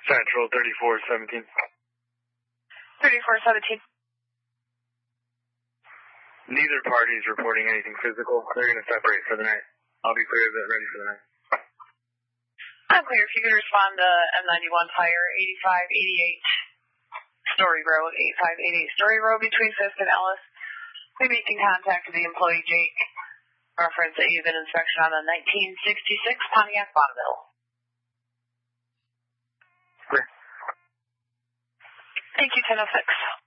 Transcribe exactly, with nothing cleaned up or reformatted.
Central thirty-four seventeen. thirty-four seventeen. Neither party is reporting anything physical. They're going to separate for the night. I'll be clear, but ready for the night. I'm clear. If you could respond to M ninety-one Fire, eighty-five eighty-eight Story Road, eighty-five eighty-eight Story Road between Fisk and Ellis. We're making contact with the employee Jake. Reference that you've been inspection on a nineteen sixty-six Pontiac Bonneville. Clear. Thank you, ten oh six.